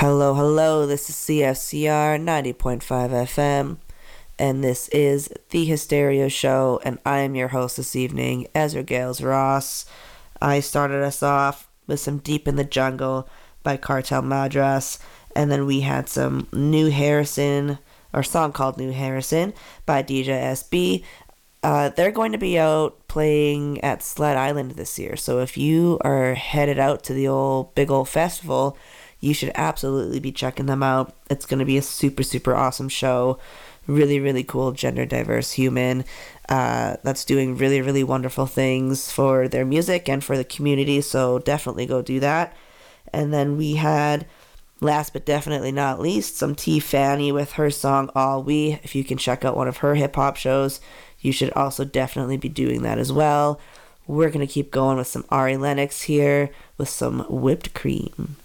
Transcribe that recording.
Hello, hello, this is CFCR 90.5 FM, and this is The Hysteria Show, and I am your host this evening, Ezra Gales Ross. I started us off with some Deep in the Jungle by Cartel Madras, and then we had some New Harrison, or a song called New Harrison by DJ SB. They're going to be out playing at Sled Island this year, so if you are headed out to the big old festival, you should absolutely be checking them out. It's going to be a super, super awesome show. Really, really cool gender diverse human that's doing really, really wonderful things for their music and for the community, so definitely go do that. And then we had, last but definitely not least, some T. Fanny with her song All We. If you can check out one of her hip-hop shows, you should also definitely be doing that as well. We're going to keep going with some Ari Lennox here with some Whipped Cream.